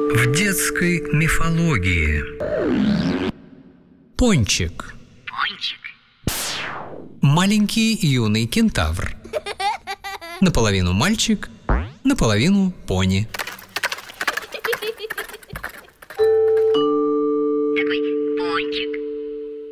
В детской мифологии. Пончик. Маленький юный кентавр. Наполовину мальчик, наполовину пони.